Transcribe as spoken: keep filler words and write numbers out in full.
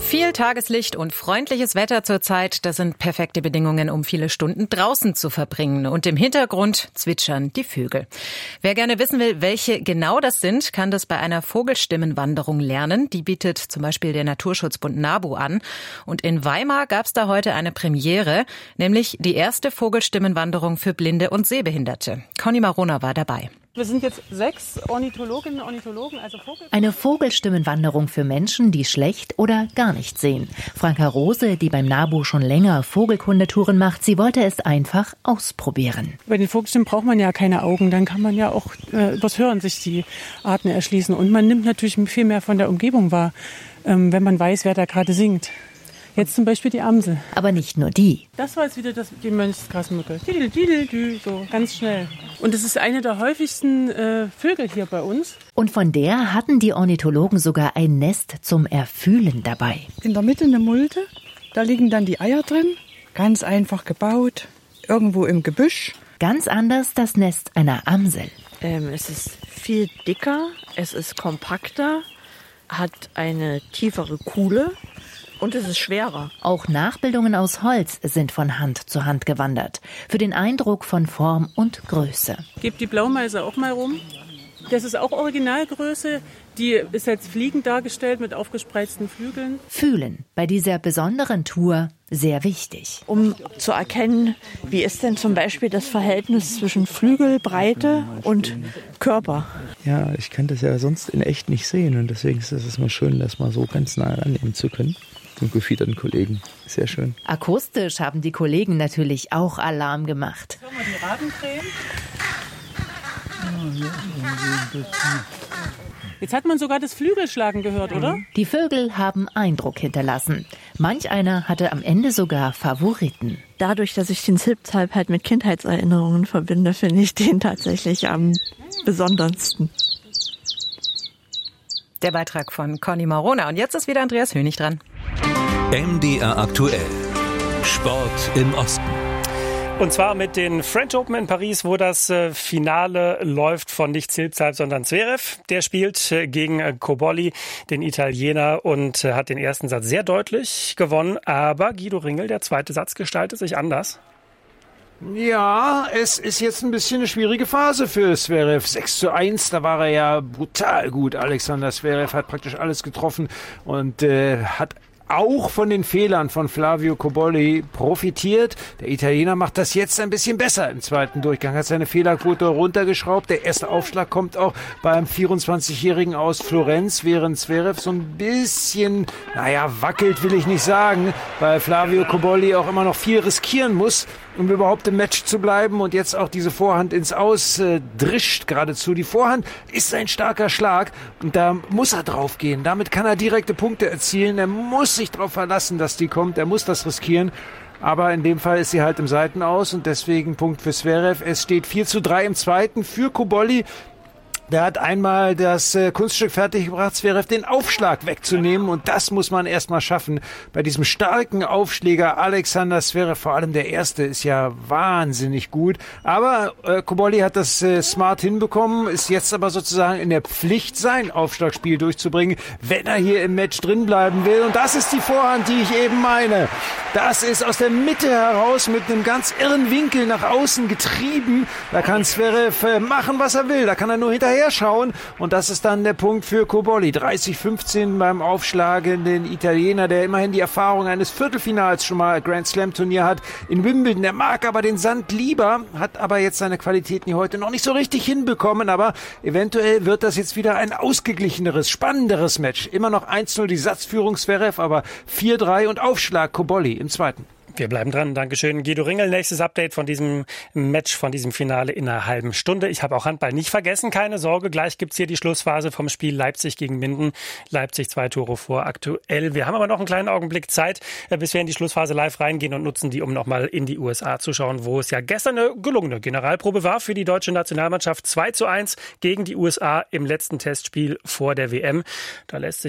Viel Tageslicht und freundliches Wetter zurzeit, das sind perfekte Bedingungen, um viele Stunden draußen zu verbringen. Und im Hintergrund zwitschern die Vögel. Wer gerne wissen will, welche genau das sind, kann das bei einer Vogelstimmenwanderung lernen. Die bietet zum Beispiel der Naturschutzbund NABU an. Und in Weimar gab es da heute eine Premiere, nämlich die erste Vogelstimmenwanderung für Blinde und Sehbehinderte. Conny Marona war dabei. Wir sind jetzt sechs Ornithologinnen und Ornithologen, also Vogel. Eine Vogelstimmenwanderung für Menschen, die schlecht oder gar nicht sehen. Franka Rose, die beim NABU schon länger Vogelkundetouren macht, sie wollte es einfach ausprobieren. Bei den Vogelstimmen braucht man ja keine Augen, dann kann man ja auch äh, übers Hören sich die Arten erschließen. Und man nimmt natürlich viel mehr von der Umgebung wahr, ähm, wenn man weiß, wer da gerade singt. Jetzt zum Beispiel die Amsel. Aber nicht nur die. Das war jetzt wieder das, die Mönchsgrasmücke. Didel, didel, dü, so ganz schnell. Und es ist eine der häufigsten äh, Vögel hier bei uns. Und von der hatten die Ornithologen sogar ein Nest zum Erfühlen dabei. In der Mitte eine Mulde, da liegen dann die Eier drin. Ganz einfach gebaut, irgendwo im Gebüsch. Ganz anders das Nest einer Amsel. Ähm, es ist viel dicker, es ist kompakter, hat eine tiefere Kuhle. Und es ist schwerer. Auch Nachbildungen aus Holz sind von Hand zu Hand gewandert. Für den Eindruck von Form und Größe. Gebt die Blaumeise auch mal rum. Das ist auch Originalgröße. Die ist als fliegend dargestellt mit aufgespreizten Flügeln. Fühlen bei dieser besonderen Tour sehr wichtig. Um zu erkennen, wie ist denn zum Beispiel das Verhältnis zwischen Flügelbreite und Körper. Ja, ich kann das ja sonst in echt nicht sehen. Und deswegen ist es mal schön, das mal so ganz nah rannehmen zu können. Und gefiederten Kollegen. Sehr schön. Akustisch haben die Kollegen natürlich auch Alarm gemacht. Schau mal, die Rabenkrähen. Jetzt hat man sogar das Flügelschlagen gehört, oder? Die Vögel haben Eindruck hinterlassen. Manch einer hatte am Ende sogar Favoriten. Dadurch, dass ich den Zilpzalp halt mit Kindheitserinnerungen verbinde, finde ich den tatsächlich am besondersten. Der Beitrag von Conny Marona. Und jetzt ist wieder Andreas Hönig dran. M D R aktuell. Sport im Osten. Und zwar mit den French Open in Paris, wo das äh, Finale läuft von nicht Zilpzalp, sondern Zverev. Der spielt äh, gegen äh, Cobolli, den Italiener, und äh, hat den ersten Satz sehr deutlich gewonnen. Aber Guido Ringel, der zweite Satz, gestaltet sich anders. Ja, es ist jetzt ein bisschen eine schwierige Phase für Zverev. sechs zu eins, da war er ja brutal gut. Alexander Zverev hat praktisch alles getroffen und äh, hat auch von den Fehlern von Flavio Cobolli profitiert. Der Italiener macht das jetzt ein bisschen besser im zweiten Durchgang, hat seine Fehlerquote runtergeschraubt. Der erste Aufschlag kommt auch beim vierundzwanzigjährigen aus Florenz, während Zverev so ein bisschen, naja, wackelt will ich nicht sagen, weil Flavio Cobolli auch immer noch viel riskieren muss, um überhaupt im Match zu bleiben und jetzt auch diese Vorhand ins Aus äh, drischt geradezu. Die Vorhand ist ein starker Schlag und da muss er drauf gehen. Damit kann er direkte Punkte erzielen. Er muss sich darauf verlassen, dass die kommt. Er muss das riskieren. Aber in dem Fall ist sie halt im Seitenaus und deswegen Punkt für Zverev. Es steht vier zu drei im zweiten für Cobolli. Der hat einmal das äh, Kunststück fertiggebracht, Zverev den Aufschlag wegzunehmen. Und das muss man erstmal schaffen. Bei diesem starken Aufschläger Alexander Zverev, vor allem der erste, ist ja wahnsinnig gut. Aber äh, Cobolli hat das äh, smart hinbekommen, ist jetzt aber sozusagen in der Pflicht, sein Aufschlagspiel durchzubringen, wenn er hier im Match drin bleiben will. Und das ist die Vorhand, die ich eben meine. Das ist aus der Mitte heraus mit einem ganz irren Winkel nach außen getrieben. Da kann Zverev äh, machen, was er will. Da kann er nur hinterher schauen und das ist dann der Punkt für Cobolli. dreißig fünfzehn beim aufschlagenden Italiener, der immerhin die Erfahrung eines Viertelfinals schon mal Grand Slam Turnier hat in Wimbledon. Der mag aber den Sand lieber, hat aber jetzt seine Qualitäten hier heute noch nicht so richtig hinbekommen, aber eventuell wird das jetzt wieder ein ausgeglicheneres, spannenderes Match. Immer noch eins null die Satzführung Zverev, aber vier drei und Aufschlag Cobolli im zweiten. Wir bleiben dran. Dankeschön, Guido Ringel. Nächstes Update von diesem Match, von diesem Finale in einer halben Stunde. Ich habe auch Handball nicht vergessen. Keine Sorge, gleich gibt's hier die Schlussphase vom Spiel Leipzig gegen Minden. Leipzig zwei Tore vor aktuell. Wir haben aber noch einen kleinen Augenblick Zeit, bis wir in die Schlussphase live reingehen und nutzen die, um nochmal in die U S A zu schauen, wo es ja gestern eine gelungene Generalprobe war für die deutsche Nationalmannschaft. zwei zu eins gegen die U S A im letzten Testspiel vor der W M. Da lässt sich